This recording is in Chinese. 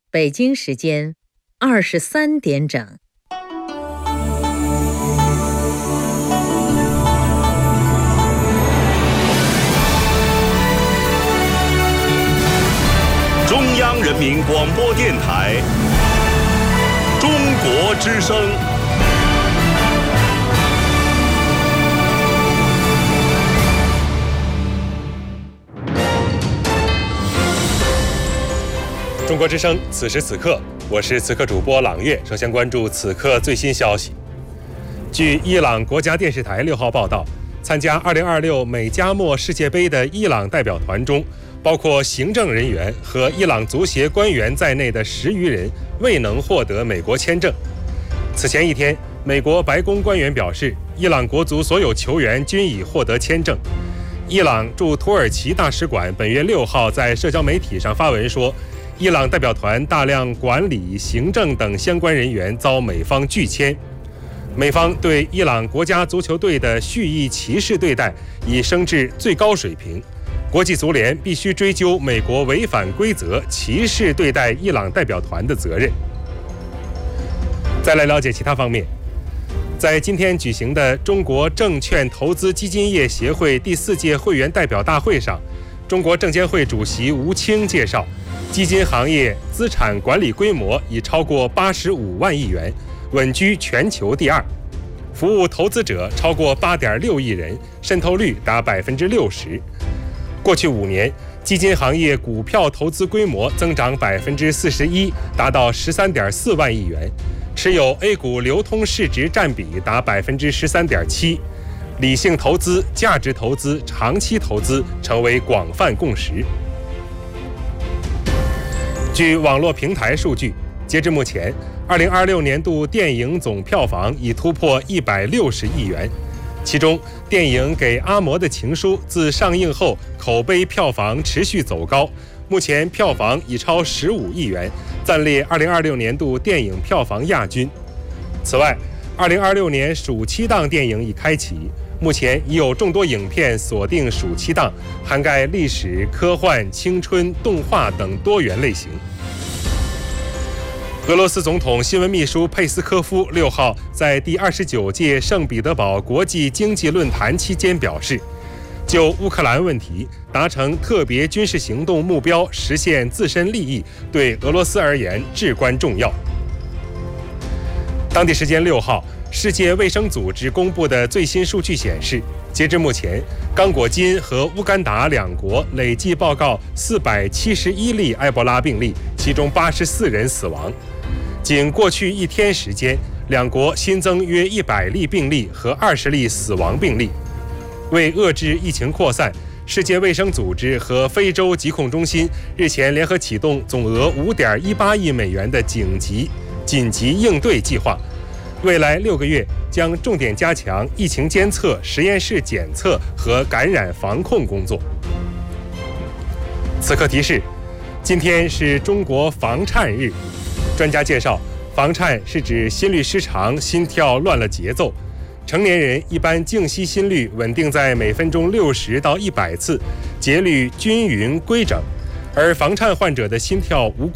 北京时间23点整。 中央人民广播电台中国之声。 中国之声，此时此刻，我是此刻主播朗月。首先关注此刻最新消息。据伊朗国家电视台6号报道，参加2026美加墨世界杯的伊朗代表团中，包括行政人员和伊朗足协官员在内的10余人未能获得美国签证。此前一天，美国白宫官员表示，伊朗国足所有球员均已获得签证。伊朗驻土耳其大使馆本月6号在社交媒体上发文说，伊朗代表团大量管理、行政等相关人员遭美方拒签。美方对伊朗国家足球队的蓄意歧视对待已升至最高水平，国际足联必须追究美国违反规则、歧视对待伊朗代表团的责任。再来了解其他方面，在今天举行的中国证券投资基金业协会第4届会员代表大会上，中国证监会主席吴清介绍，基金行业资产管理规模已超过85万亿元，稳居全球第2，服务投资者超过8.6亿人，渗透率达60%。过去5年，基金行业股票投资规模增长41%，达到13.4万亿元，持有 A 股流通市值占比达13.7%，理性投资、价值投资、长期投资成为广泛共识。据网络平台数据，截至目前，2026年度电影总票房已突破160亿元，其中电影《给阿嬷的情书》自上映后口碑票房持续走高，目前票房已超15亿元，暂列2026年度电影票房亚军。此外，2026年暑期档电影已开启，目前已有众多影片锁定暑期档，涵盖历史、科幻、青春、动画等多元类型。俄罗斯总统新闻秘书佩斯科夫6号在第29届圣彼得堡国际经济论坛期间表示，就乌克兰问题达成特别军事行动目标，实现自身利益，对俄罗斯而言至关重要。当地时间6号，世界卫生组织公布的最新数据显示，截至目前，刚果金和乌干达两国累计报告471例埃博拉病例，其中84人死亡。仅过去1天时间，两国新增约100例病例和20例死亡病例。为遏制疫情扩散，世界卫生组织和非洲疾控中心日前联合启动总额5.18亿美元的紧急应对计划，未来6个月将重点加强疫情监测、实验室检测和感染防控工作。此刻提示，今天是中国房颤日。专家介绍，房颤是指心律失常、心跳乱了节奏。成年人一般静息心率稳定在每分钟60到100次，节律均匀规整，而房颤患者的心跳无